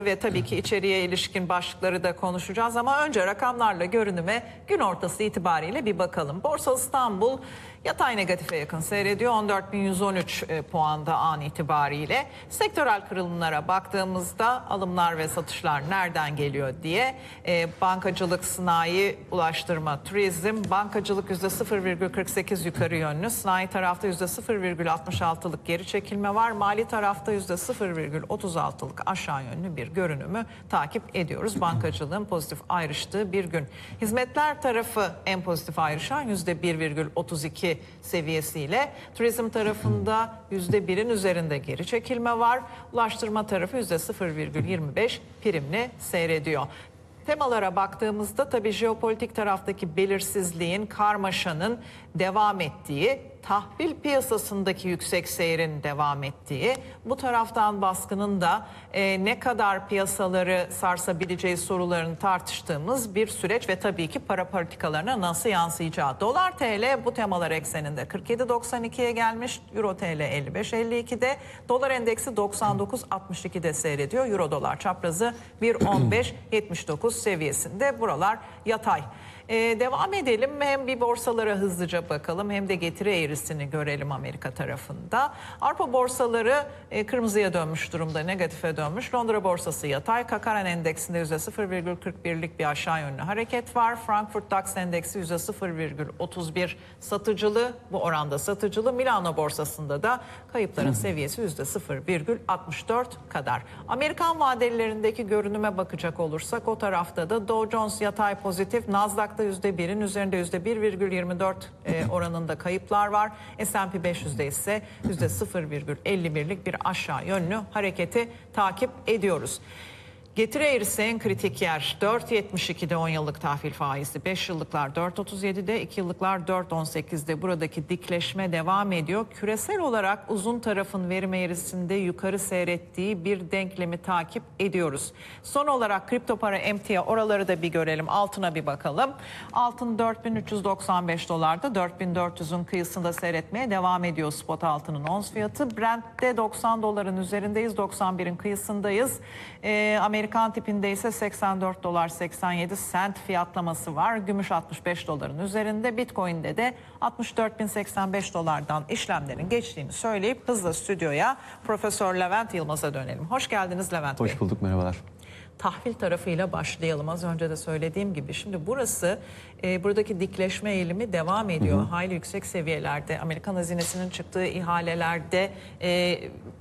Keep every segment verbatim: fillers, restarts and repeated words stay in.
Ve tabii ki içeriye ilişkin başlıkları da konuşacağız ama önce rakamlarla görünüme gün ortası itibariyle bir bakalım. Borsa İstanbul yatay negatife yakın seyrediyor. on dört bin yüz on üç puanda an itibariyle. Sektörel kırılımlara baktığımızda alımlar ve satışlar nereden geliyor diye e, bankacılık, sanayi, ulaştırma, turizm, bankacılık yüzde sıfır virgül kırk sekiz yukarı yönlü, sanayi tarafta yüzde sıfır virgül altmış altılık geri çekilme var. Mali tarafta yüzde sıfır virgül otuz altılık aşağı yönlü bir görünümü takip ediyoruz. Bankacılığın pozitif ayrıştığı bir gün. Hizmetler tarafı en pozitif ayrışan yüzde bir virgül otuz iki seviyesiyle. Turizm tarafında yüzde birin üzerinde geri çekilme var. Ulaştırma tarafı yüzde sıfır virgül yirmi beş primli seyrediyor. Temalara baktığımızda tabii jeopolitik taraftaki belirsizliğin, karmaşanın devam ettiği, tahvil piyasasındaki yüksek seyrin devam ettiği, bu taraftan baskının da e, ne kadar piyasaları sarsabileceği sorularını tartıştığımız bir süreç ve tabii ki para politikalarına nasıl yansıyacağı. Dolar T L bu temalar ekseninde kırk yedi doksan ikiye gelmiş, Euro T L elli beş elli ikide, dolar endeksi doksan dokuz altmış ikide seyrediyor. Euro dolar çaprazı bir on beş yetmiş dokuz seviyesinde, buralar yatay. Ee, devam edelim, hem bir borsalara hızlıca bakalım hem de getiri eğrisini görelim Amerika tarafında. Avrupa borsaları e, kırmızıya dönmüş durumda, negatife dönmüş. Londra borsası yatay, Kakaran endeksinde yüzde sıfır virgül kırk birlik bir aşağı yönlü hareket var. Frankfurt DAX endeksi yüzde sıfır virgül otuz bir satıcılı, bu oranda satıcılı. Milano borsasında da kayıpların seviyesi yüzde sıfır virgül altmış dört kadar. Amerikan vadelilerindeki görünüme bakacak olursak o tarafta da Dow Jones yatay pozitif, Nasdaq'ta yüzde birin üzerinde yüzde bir virgül yirmi dört e, oranında kayıplar var. S and P beş yüzde ise yüzde sıfır virgül elli birlik bir aşağı yönlü hareketi takip ediyoruz. Getiri eğrisi en kritik yer dört yetmiş ikide on yıllık tahvil faizi, beş yıllıklar dört otuz yedide, iki yıllıklar dört on sekizde. Buradaki dikleşme devam ediyor. Küresel olarak uzun tarafın verim eğrisinde yukarı seyrettiği bir denklemi takip ediyoruz. Son olarak kripto para, emtia, oraları da bir görelim. Altına bir bakalım. Altın dört bin üç yüz doksan beş dolarda, dört bin dört yüzün kıyısında seyretmeye devam ediyor spot altının ons fiyatı. Brent'te doksan doların üzerindeyiz, doksan birin kıyısındayız. Ee, Amerikan tipinde ise seksen dört dolar seksen yedi sent fiyatlaması var. Gümüş altmış beş doların üzerinde. Bitcoin'de de altmış dört bin seksen beş dolardan işlemlerin geçtiğini söyleyip hızla stüdyoya Profesör Levent Yılmaz'a dönelim. Hoş geldiniz Levent Bey. Hoş bulduk, merhabalar. Tahvil tarafıyla başlayalım. Az önce de söylediğim gibi. Şimdi burası, e, buradaki dikleşme eğilimi devam ediyor. Hı hı. Hayli yüksek seviyelerde. Amerikan hazinesinin çıktığı ihalelerde e,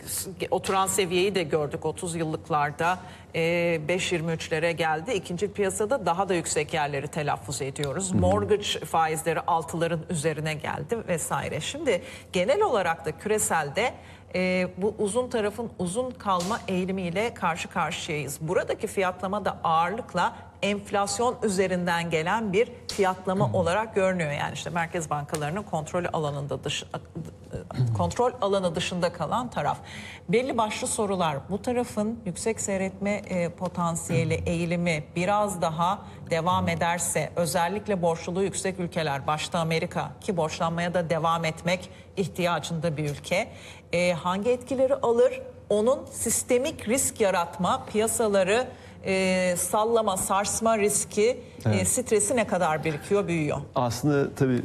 oturan seviyeyi de gördük. otuz yıllıklarda e, beş yirmi üçlere geldi. İkinci piyasada daha da yüksek yerleri telaffuz ediyoruz. Hı hı. Mortgage faizleri altıların üzerine geldi vesaire. Şimdi genel olarak da küreselde Ee, bu uzun tarafın uzun kalma eğilimiyle karşı karşıyayız. Buradaki fiyatlama da ağırlıkla enflasyon üzerinden gelen bir fiyatlama hmm. olarak görünüyor. Yani işte merkez bankalarının kontrol alanında dış, kontrol alanı dışında kalan taraf. Belli başlı sorular. Bu tarafın yüksek seyretme e, potansiyeli, eğilimi biraz daha devam ederse, özellikle borçluluğu yüksek ülkeler, başta Amerika ki borçlanmaya da devam etmek ihtiyacında bir ülke, e, hangi etkileri alır? Onun sistemik risk yaratma, piyasaları e, sallama, sarsma riski, evet. e, stresi ne kadar birikiyor, büyüyor? Aslında tabii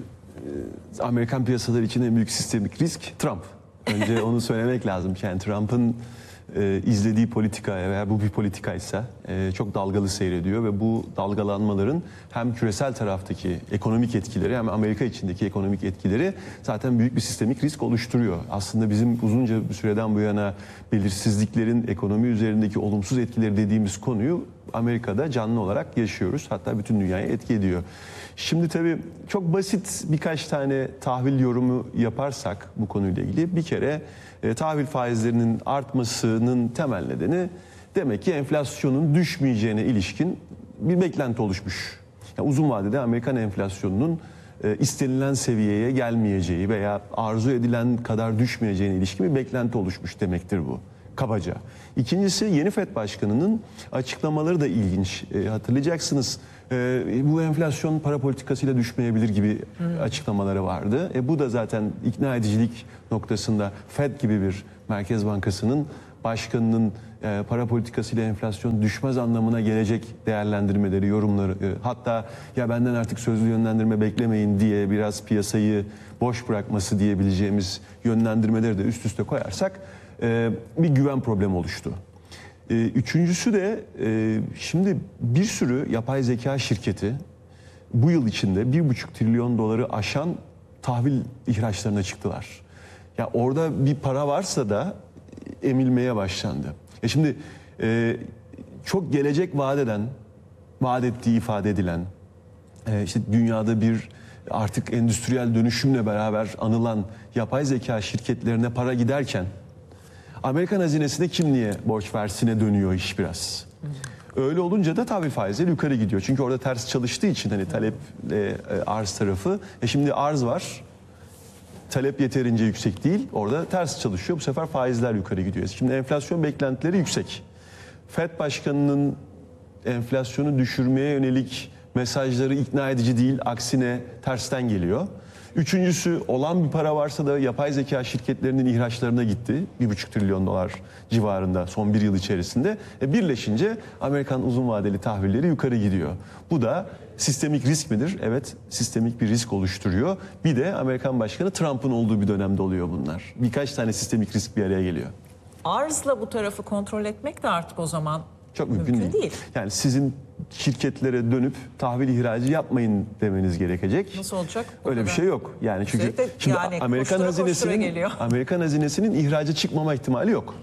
e, Amerikan piyasaları için en büyük sistemik risk Trump. Önce onu söylemek lazım. Yani Trump'ın e, izlediği politikaya veya bu bir politikaysa e, çok dalgalı seyrediyor ve bu dalgalanmaların hem küresel taraftaki ekonomik etkileri hem Amerika içindeki ekonomik etkileri zaten büyük bir sistemik risk oluşturuyor. Aslında bizim uzunca bir süreden bu yana belirsizliklerin ekonomi üzerindeki olumsuz etkileri dediğimiz konuyu Amerika'da canlı olarak yaşıyoruz. Hatta bütün dünyaya etki ediyor. Şimdi tabii çok basit birkaç tane tahvil yorumu yaparsak bu konuyla ilgili, bir kere e, tahvil faizlerinin artmasının temel nedeni demek ki enflasyonun düşmeyeceğine ilişkin bir beklenti oluşmuş. Yani uzun vadede Amerikan enflasyonunun e, istenilen seviyeye gelmeyeceği veya arzu edilen kadar düşmeyeceğine ilişkin bir beklenti oluşmuş demektir bu. Kabaca. İkincisi, yeni FED Başkanı'nın açıklamaları da ilginç. E, hatırlayacaksınız, e, bu enflasyon para politikasıyla düşmeyebilir gibi hmm. açıklamaları vardı. E, bu da zaten ikna edicilik noktasında FED gibi bir merkez bankasının başkanının e, para politikasıyla enflasyon düşmez anlamına gelecek değerlendirmeleri, yorumları, e, hatta ya benden artık sözlü yönlendirme beklemeyin diye biraz piyasayı boş bırakması diyebileceğimiz yönlendirmeleri de üst üste koyarsak e, bir güven problemi oluştu. E, üçüncüsü de e, şimdi bir sürü yapay zeka şirketi bu yıl içinde bir buçuk trilyon doları aşan tahvil ihraçlarına çıktılar. Ya orada bir para varsa da emilmeye başlandı. E şimdi e, çok gelecek vaat eden, vaat ettiği ifade edilen, e, işte dünyada bir artık endüstriyel dönüşümle beraber anılan yapay zeka şirketlerine para giderken Amerikan hazinesine kim niye borç versine dönüyor iş biraz. Öyle olunca da tahvil faizleri yukarı gidiyor. Çünkü orada ters çalıştığı için hani taleple e, arz tarafı. E şimdi arz var. Talep yeterince yüksek değil. Orada ters çalışıyor. Bu sefer faizler yukarı gidiyor. Şimdi enflasyon beklentileri yüksek. Fed Başkanı'nın enflasyonu düşürmeye yönelik mesajları ikna edici değil. Aksine tersten geliyor. Üçüncüsü, olan bir para varsa da yapay zeka şirketlerinin ihraçlarına gitti. Bir buçuk trilyon dolar civarında son bir yıl içerisinde. E birleşince Amerikan uzun vadeli tahvilleri yukarı gidiyor. Bu da sistemik risk midir? Evet, sistemik bir risk oluşturuyor. Bir de Amerikan Başkanı Trump'ın olduğu bir dönemde oluyor bunlar. Birkaç tane sistemik risk bir araya geliyor. Arzla bu tarafı kontrol etmek de artık o zaman Çok mümkün, mümkün değil. değil. Yani sizin şirketlere dönüp tahvil ihracı yapmayın demeniz gerekecek. Nasıl olacak? O Öyle bir kadar. şey yok. Yani çünkü Üstelik de şimdi yani Amerikan koştura koştura hazinesinin geliyor. Amerikan hazinesinin ihraca çıkmama ihtimali yok.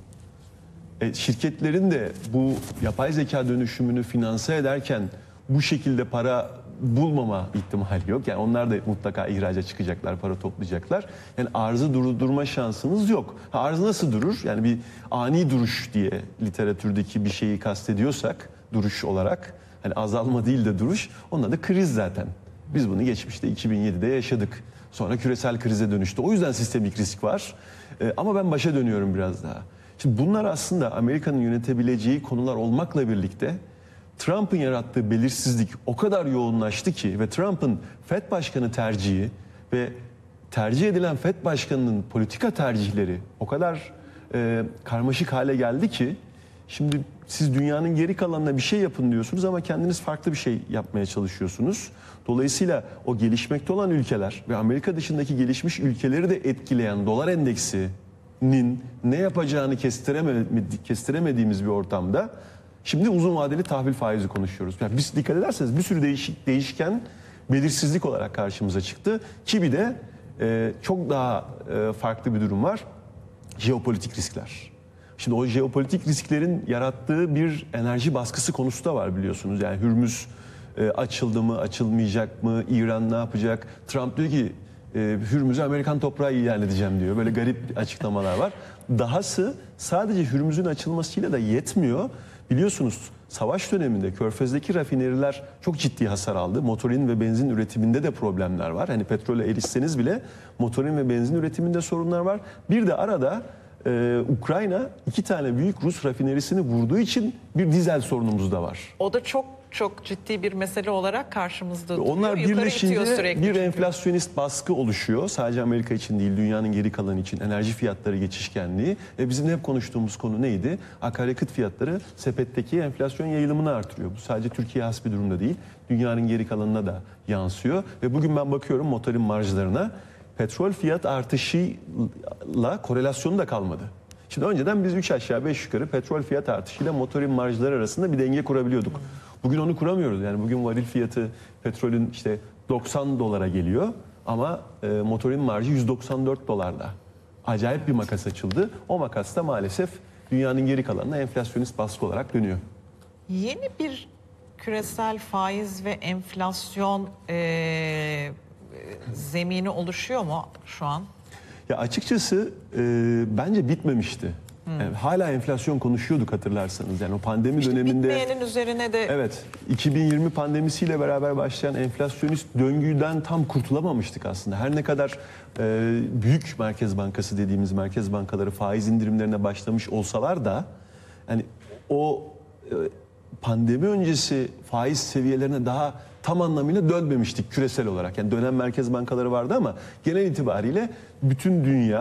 E, şirketlerin de bu yapay zeka dönüşümünü finanse ederken bu şekilde para bulmama ihtimali yok. Yani onlar da mutlaka ihraca çıkacaklar, para toplayacaklar. Yani arzı durdurma şansınız yok. Ha, arz nasıl durur? Yani bir ani duruş diye literatürdeki bir şeyi kastediyorsak, duruş olarak, hani azalma değil de duruş, onun adı kriz zaten. Biz bunu geçmişte iki bin yedide yaşadık. Sonra küresel krize dönüştü. O yüzden sistemik risk var. Ee, ama ben başa dönüyorum biraz daha. Şimdi bunlar aslında Amerika'nın yönetebileceği konular olmakla birlikte Trump'ın yarattığı belirsizlik o kadar yoğunlaştı ki ve Trump'ın Fed Başkanı tercihi ve tercih edilen Fed Başkanı'nın politika tercihleri o kadar e, karmaşık hale geldi ki şimdi siz dünyanın geri kalanına bir şey yapın diyorsunuz ama kendiniz farklı bir şey yapmaya çalışıyorsunuz. Dolayısıyla o gelişmekte olan ülkeler ve Amerika dışındaki gelişmiş ülkeleri de etkileyen dolar endeksinin ne yapacağını kestiremedi- kestiremediğimiz bir ortamda şimdi uzun vadeli tahvil faizi konuşuyoruz. Yani biz dikkat ederseniz bir sürü değişik değişken belirsizlik olarak karşımıza çıktı. Ki bir de e, çok daha e, farklı bir durum var. Jeopolitik riskler. Şimdi o jeopolitik risklerin yarattığı bir enerji baskısı konusu da var biliyorsunuz. Yani Hürmüz e, açıldı mı, açılmayacak mı, İran ne yapacak? Trump diyor ki e, Hürmüz'ü Amerikan toprağı ilan edeceğim diyor. Böyle garip açıklamalar var. Dahası sadece Hürmüz'ün açılmasıyla da yetmiyor. Biliyorsunuz savaş döneminde Körfez'deki rafineriler çok ciddi hasar aldı. Motorin ve benzin üretiminde de problemler var. Hani petrole erişseniz bile motorin ve benzin üretiminde sorunlar var. Bir de arada e, Ukrayna iki tane büyük Rus rafinerisini vurduğu için bir dizel sorunumuz da var. O da çok çok ciddi bir mesele olarak karşımızda duruyor. Onlar Yukarı birleşince itiyor sürekli bir çünkü. enflasyonist baskı oluşuyor. Sadece Amerika için değil, dünyanın geri kalanı için enerji fiyatları geçişkenliği. Ve bizim hep konuştuğumuz konu neydi? Akaryakıt fiyatları sepetteki enflasyon yayılımını artırıyor. Bu sadece Türkiye has bir durumda değil, dünyanın geri kalanına da yansıyor. Ve bugün ben bakıyorum motorin marjlarına, petrol fiyat artışıyla korelasyonu da kalmadı. Şimdi önceden biz üç aşağı beş yukarı petrol fiyat artışıyla motorin marjları arasında bir denge kurabiliyorduk. Bugün onu kuramıyoruz. Yani bugün varil fiyatı petrolün işte doksan dolara geliyor ama e, motorin marjı yüz doksan dört dolarda. Acayip bir makas açıldı. O makas da maalesef dünyanın geri kalanına enflasyonist baskı olarak dönüyor. Yeni bir küresel faiz ve enflasyon e, zemini oluşuyor mu şu an? Ya açıkçası e, bence bitmemişti. Yani hala enflasyon konuşuyorduk hatırlarsanız. Yani o pandemi İşte döneminde... bitmeyenin üzerine de... Evet, iki bin yirmi pandemisiyle beraber başlayan enflasyonist döngüden tam kurtulamamıştık aslında. Her ne kadar e, büyük merkez bankası dediğimiz merkez bankaları faiz indirimlerine başlamış olsalar da... yani o e, pandemi öncesi faiz seviyelerine daha tam anlamıyla dönmemiştik küresel olarak. Yani dönem merkez bankaları vardı ama genel itibariyle bütün dünya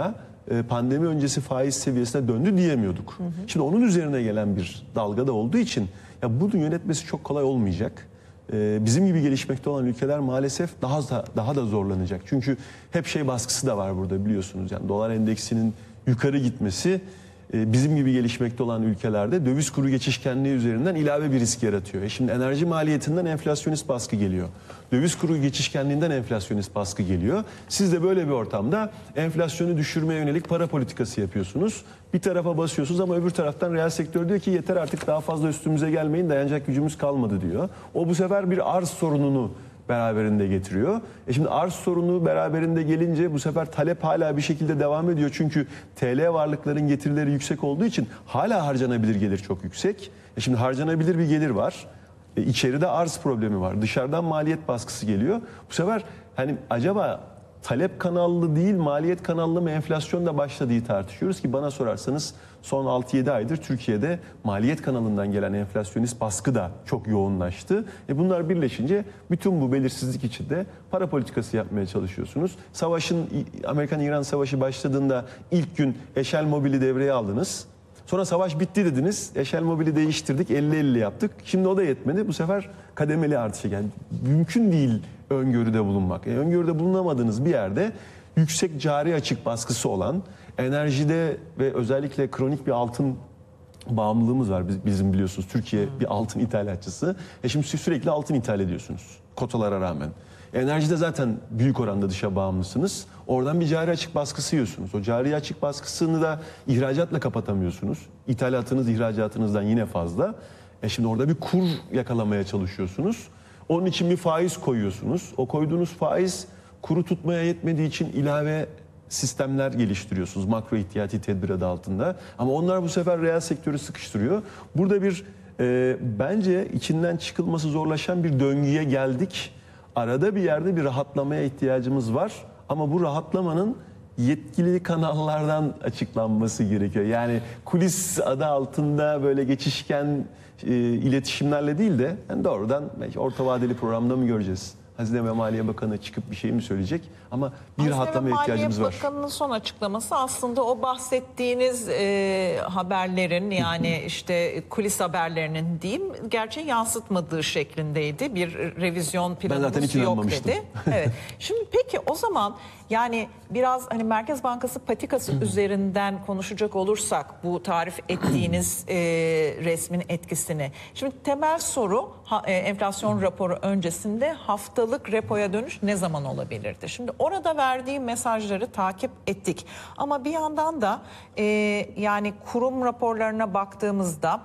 e, pandemi öncesi faiz seviyesine döndü diyemiyorduk. Hı hı. Şimdi onun üzerine gelen bir dalga da olduğu için ya bunu yönetmesi çok kolay olmayacak. E, bizim gibi gelişmekte olan ülkeler maalesef daha da daha da zorlanacak. Çünkü hep şey baskısı da var burada biliyorsunuz. Yani dolar endeksinin yukarı gitmesi bizim gibi gelişmekte olan ülkelerde döviz kuru geçişkenliği üzerinden ilave bir risk yaratıyor. E şimdi enerji maliyetinden enflasyonist baskı geliyor. Döviz kuru geçişkenliğinden enflasyonist baskı geliyor. Siz de böyle bir ortamda enflasyonu düşürmeye yönelik para politikası yapıyorsunuz. Bir tarafa basıyorsunuz ama öbür taraftan reel sektör diyor ki yeter artık daha fazla üstümüze gelmeyin, dayanacak gücümüz kalmadı diyor. O bu sefer bir arz sorununu beraberinde getiriyor. E şimdi arz sorunu beraberinde gelince bu sefer talep hala bir şekilde devam ediyor. Çünkü T L varlıkların getirileri yüksek olduğu için hala harcanabilir gelir çok yüksek. E şimdi harcanabilir bir gelir var. E içeride arz problemi var. Dışarıdan maliyet baskısı geliyor. Bu sefer hani acaba talep kanallı değil maliyet kanallı mı enflasyon da başladığı tartışıyoruz ki bana sorarsanız son altı yedi aydır Türkiye'de maliyet kanalından gelen enflasyonist baskı da çok yoğunlaştı. E bunlar birleşince bütün bu belirsizlik içinde para politikası yapmaya çalışıyorsunuz. Savaşın Amerikan-İran savaşı başladığında ilk gün Eşel Mobil'i devreye aldınız. Sonra savaş bitti dediniz. Eşel Mobil'i değiştirdik. elli elli yaptık. Şimdi o da yetmedi. Bu sefer kademeli artışa geldi. Mümkün değil öngörüde bulunmak. E, öngörüde bulunamadığınız bir yerde yüksek cari açık baskısı olan enerjide ve özellikle kronik bir altın bağımlılığımız var bizim biliyorsunuz. Türkiye bir altın ithalatçısı. E şimdi siz sürekli altın ithal ediyorsunuz kotalara rağmen. Enerjide zaten büyük oranda dışa bağımlısınız. Oradan bir cari açık baskısı yiyorsunuz. O cari açık baskısını da ihracatla kapatamıyorsunuz. İthalatınız ihracatınızdan yine fazla. E şimdi orada bir kur yakalamaya çalışıyorsunuz. Onun için bir faiz koyuyorsunuz. O koyduğunuz faiz kuru tutmaya yetmediği için ilave sistemler geliştiriyorsunuz. Makro ihtiyati tedbir adı altında. Ama onlar bu sefer reel sektörü sıkıştırıyor. Burada bir e, bence içinden çıkılması zorlaşan bir döngüye geldik. Arada bir yerde bir rahatlamaya ihtiyacımız var. Ama bu rahatlamanın yetkili kanallardan açıklanması gerekiyor. Yani kulis adı altında böyle geçişken e, iletişimlerle değil de yani doğrudan belki orta vadeli programda mı göreceğiz? Hazine ve Maliye Bakanı çıkıp bir şey mi söyleyecek? Ama bir Hazine rahatlamaya ihtiyacımız var. Maliye Bakanı'nın son açıklaması aslında o bahsettiğiniz e, haberlerin yani işte kulis haberlerinin diyeyim gerçeği yansıtmadığı şeklindeydi. Bir revizyon planımız yok dedi. Evet. Şimdi peki o zaman yani biraz hani Merkez Bankası patikası üzerinden konuşacak olursak bu tarif ettiğiniz e, resmin etkisini. Şimdi temel soru ha, e, enflasyon raporu öncesinde haftalık repoya dönüş ne zaman olabilirdi? Şimdi orada verdiği mesajları takip ettik. Ama bir yandan da e, yani kurum raporlarına baktığımızda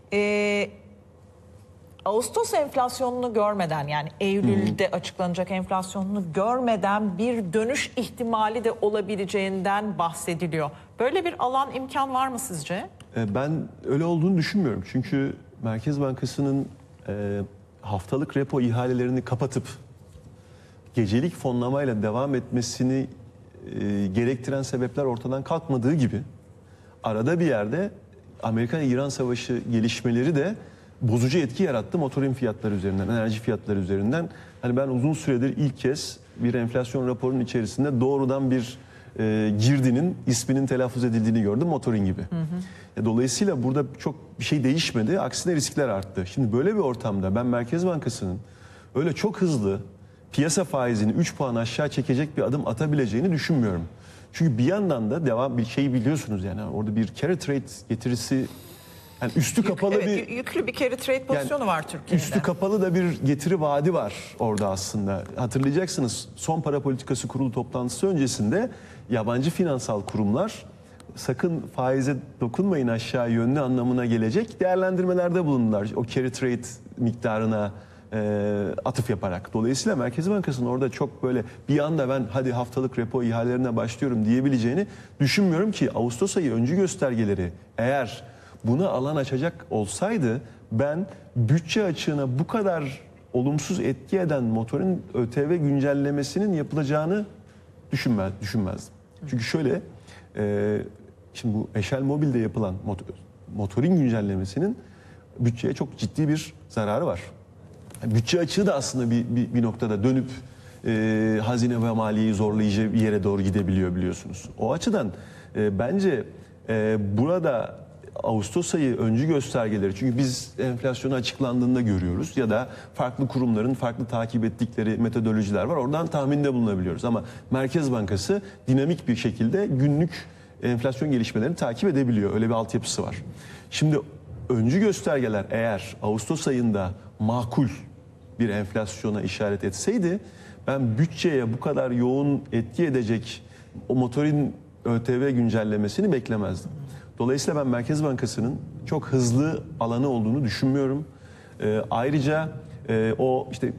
e, Ağustos enflasyonunu görmeden yani Eylül'de hmm. açıklanacak enflasyonunu görmeden bir dönüş ihtimali de olabileceğinden bahsediliyor. Böyle bir alan imkan var mı sizce? Ben öyle olduğunu düşünmüyorum. Çünkü Merkez Bankası'nın e, haftalık repo ihalelerini kapatıp gecelik fonlamayla devam etmesini e, gerektiren sebepler ortadan kalkmadığı gibi arada bir yerde Amerikan-İran savaşı gelişmeleri de bozucu etki yarattı motorin fiyatları üzerinden, enerji fiyatları üzerinden. Hani ben uzun süredir ilk kez bir enflasyon raporunun içerisinde doğrudan bir e, girdinin isminin telaffuz edildiğini gördüm motorin gibi. Hı hı. E, dolayısıyla burada çok bir şey değişmedi. Aksine riskler arttı. Şimdi böyle bir ortamda ben Merkez Bankası'nın öyle çok hızlı piyasa faizini üç puan aşağı çekecek bir adım atabileceğini düşünmüyorum. Çünkü bir yandan da devam bir şey biliyorsunuz yani orada bir carry trade getirisi yani üstü Yük, kapalı evet, bir yüklü bir carry trade pozisyonu yani, var Türkiye'de. Üstü kapalı da bir getiri vaadi var orada aslında. Hatırlayacaksınız son para politikası kurulu toplantısı öncesinde yabancı finansal kurumlar sakın faize dokunmayın aşağı yönlü anlamına gelecek değerlendirmelerde bulundular. O carry trade miktarına e, atıf yaparak. Dolayısıyla Merkez Bankası'nın orada çok böyle bir anda ben hadi haftalık repo ihalelerine başlıyorum diyebileceğini düşünmüyorum ki Ağustos ayı öncü göstergeleri eğer buna alan açacak olsaydı ben bütçe açığına bu kadar olumsuz etki eden motorun ÖTV güncellemesinin yapılacağını düşünmez, düşünmezdim. Çünkü şöyle, e, şimdi bu Eşel Mobil'de yapılan motor, motorin güncellemesinin bütçeye çok ciddi bir zararı var. Yani bütçe açığı da aslında bir, bir, bir noktada dönüp e, hazine ve maliyeyi zorlayıcı bir yere doğru gidebiliyor biliyorsunuz. O açıdan E, bence e, burada Ağustos ayı öncü göstergeleri, çünkü biz enflasyonu açıklandığında görüyoruz ya da farklı kurumların farklı takip ettikleri metodolojiler var. Oradan tahminde bulunabiliyoruz ama Merkez Bankası dinamik bir şekilde günlük enflasyon gelişmelerini takip edebiliyor. Öyle bir altyapısı var. Şimdi öncü göstergeler eğer Ağustos ayında makul bir enflasyona işaret etseydi, ben bütçeye bu kadar yoğun etki edecek o motorin ÖTV güncellemesini beklemezdim. Dolayısıyla ben Merkez Bankası'nın çok hızlı alanı olduğunu düşünmüyorum. Ee, ayrıca e, o işte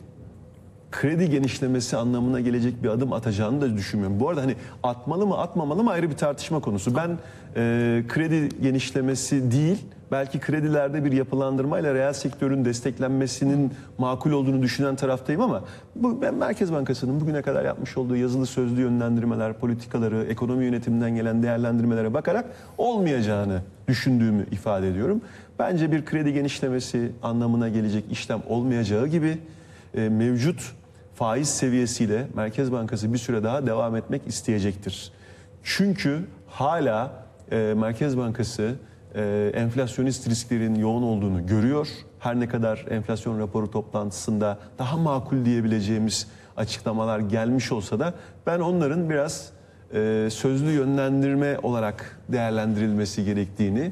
kredi genişlemesi anlamına gelecek bir adım atacağını da düşünmüyorum. Bu arada hani atmalı mı atmamalı mı ayrı bir tartışma konusu. Ben e, kredi genişlemesi değil, belki kredilerde bir yapılandırmayla reel sektörün desteklenmesinin makul olduğunu düşünen taraftayım ama bu, ben Merkez Bankası'nın bugüne kadar yapmış olduğu yazılı sözlü yönlendirmeler, politikaları, ekonomi yönetiminden gelen değerlendirmelere bakarak olmayacağını düşündüğümü ifade ediyorum. Bence bir kredi genişlemesi anlamına gelecek işlem olmayacağı gibi e, mevcut faiz seviyesiyle Merkez Bankası bir süre daha devam etmek isteyecektir. Çünkü hala e, Merkez Bankası e, enflasyonist risklerin yoğun olduğunu görüyor. Her ne kadar enflasyon raporu toplantısında daha makul diyebileceğimiz açıklamalar gelmiş olsa da ben onların biraz e, sözlü yönlendirme olarak değerlendirilmesi gerektiğini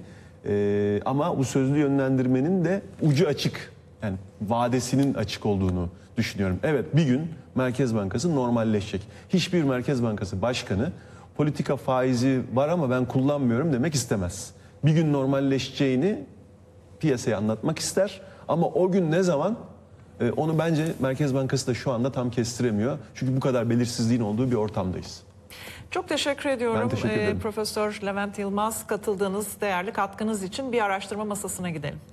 e, ama bu sözlü yönlendirmenin de ucu açık, yani vadesinin açık olduğunu düşünüyorum. Evet, bir gün Merkez Bankası normalleşecek. Hiçbir Merkez Bankası başkanı politika faizi var ama ben kullanmıyorum demek istemez. Bir gün normalleşeceğini piyasaya anlatmak ister ama o gün ne zaman, e, onu bence Merkez Bankası da şu anda tam kestiremiyor. Çünkü bu kadar belirsizliğin olduğu bir ortamdayız. Çok teşekkür ediyorum. Ben teşekkür ederim. Ee, Profesör Levent Yılmaz, katıldığınız değerli katkınız için. Bir araştırma masasına gidelim.